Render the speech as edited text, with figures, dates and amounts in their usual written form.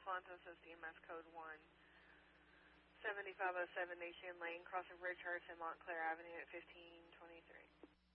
Alfonso says DMS code 17507 Nation Lane, crossing Bridgehurst and Montclair Avenue at 1523.